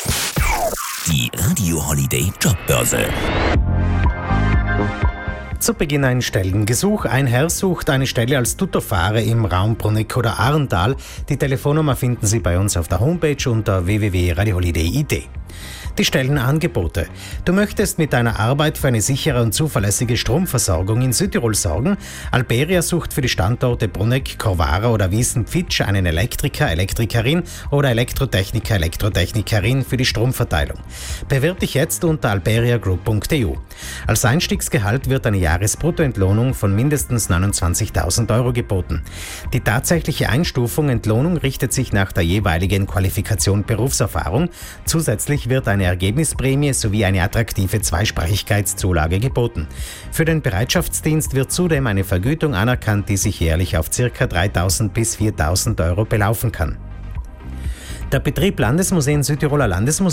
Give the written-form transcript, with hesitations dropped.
Die Radio Holiday Jobbörse. Zu Beginn ein Stellengesuch. Ein Herr sucht eine Stelle als Tutorfahrer im Raum Bruneck oder Arntal. Die Telefonnummer finden Sie bei uns auf der Homepage unter www.radioholiday.it. Die Stellenangebote. Du möchtest mit deiner Arbeit für eine sichere und zuverlässige Stromversorgung in Südtirol sorgen? Alberia sucht für die Standorte Bruneck, Corvara oder Wiesen-Pfitsch einen Elektriker, Elektrikerin oder Elektrotechniker, Elektrotechnikerin für die Stromverteilung. Bewirb dich jetzt unter alberiagroup.eu. Als Einstiegsgehalt wird eine Jahresbruttoentlohnung von mindestens 29.000 Euro geboten. Die tatsächliche Einstufung Entlohnung richtet sich nach der jeweiligen Qualifikation Berufserfahrung. Zusätzlich wird eine Ergebnisprämie sowie eine attraktive Zweisprachigkeitszulage geboten. Für den Bereitschaftsdienst wird zudem eine Vergütung anerkannt, die sich jährlich auf ca. 3.000 bis 4.000 Euro belaufen kann. Der Betrieb Landesmuseen Südtiroler Landesmuseen